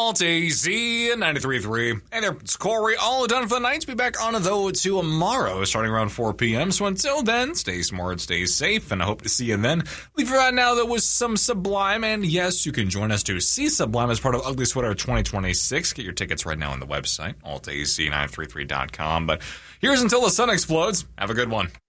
Alt AZ 93.3. Hey there, it's Corey, all done for the night. Be back on, though, tomorrow, starting around 4 p.m. So until then, stay smart, stay safe, and I hope to see you then. Leave it right now, there was some Sublime, and yes, you can join us to see Sublime as part of Ugly Sweater 2026. Get your tickets right now on the website, altaz933.com. But here's until the sun explodes. Have a good one.